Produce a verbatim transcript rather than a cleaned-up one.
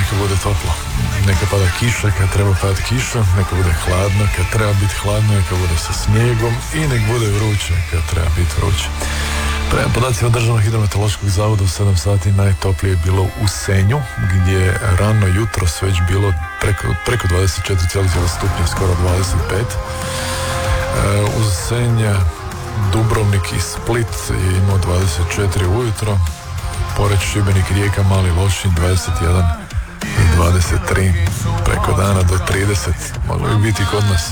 neka bude toplo. Neka pada kiša kad treba padati kiša, neka bude hladno kad treba biti hladno, neka bude sa snijegom i nek bude vruće kad treba biti vruće. Prema podacima Državnog hidrometeorološkog zavoda u sedam sati najtoplije je bilo u Senju, gdje je rano jutro već bilo preko, preko dvadeset četiri zarez sedam stupnja, skoro dvadeset pet. E, uz Senja Dubrovnik i Split je imao dvadeset četiri ujutro, Poreč, Šibenik, Rijeka, Mali Lošinj dvadeset jedan i dvadeset tri, preko dana do trideset, moglo bi biti kod nas.